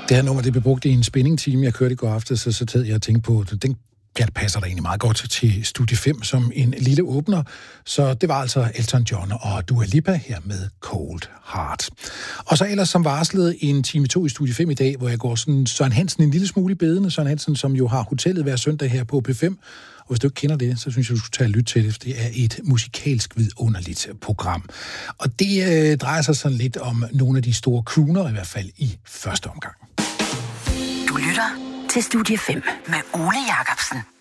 Det her nummer, det blev brugt i en spænding-time, jeg kørte i går aftes, så sad jeg og tænkte på, den passer der egentlig meget godt til Studie 5 som en lille åbner. Så det var altså Elton John og Dua Lipa her med Cold Heart. Og så ellers som varslet en time 2 i Studie 5 i dag, hvor jeg går sådan Søren Hansen en lille smule i bedene. Søren Hansen, som jo har hotellet hver søndag her på P5. Og hvis du ikke kender det, så synes jeg, du skulle tage og lytte til det, for det er et musikalsk vidunderligt program. Og det drejer sig sådan lidt om nogle af de store crooner, i hvert fald i første omgang. Du lytter til Studie 5 med Ole Jacobsen.